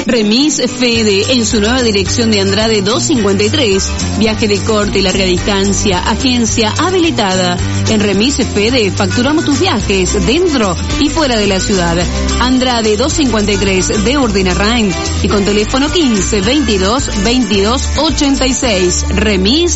Remis Fede en su nueva dirección de Andrade 253. Viaje de corte y larga distancia. Agencia habilitada. En Remis Fede facturamos tus viajes dentro y fuera de la ciudad. Andrade 253 de Urdinarrain y con teléfono 15 22 22 86. Remis